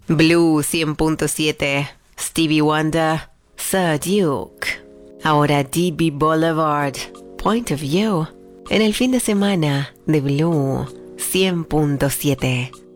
Blue 100.7, Stevie Wonder, Sir Duke. Ahora DB Boulevard, Point of View, en el fin de semana de Blue 100.7.